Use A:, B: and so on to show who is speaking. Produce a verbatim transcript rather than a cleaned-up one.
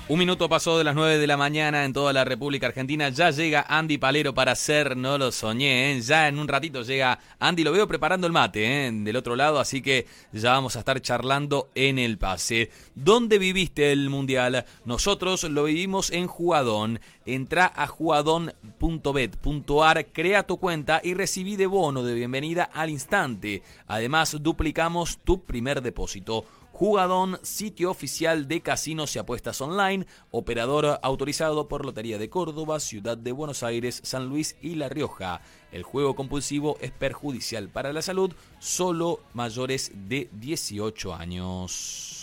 A: Un minuto pasó de las nueve de la mañana en toda la República Argentina. Ya llega Andy Palero para hacer, no lo soñé, ¿eh? Ya en un ratito llega Andy. Lo veo preparando el mate, ¿eh? Del otro lado, así que ya vamos a estar charlando en el pase. ¿Dónde viviste el Mundial? Nosotros lo vivimos en Jugadón. Entrá a jugadón punto bet punto ar, crea tu cuenta y recibí de bono de bienvenida al instante. Además, duplicamos tu primer depósito. Jugadón, sitio oficial de casinos y apuestas online, operador autorizado por Lotería de Córdoba, Ciudad de Buenos Aires, San Luis y La Rioja. El juego compulsivo es perjudicial para la salud, solo mayores de dieciocho años.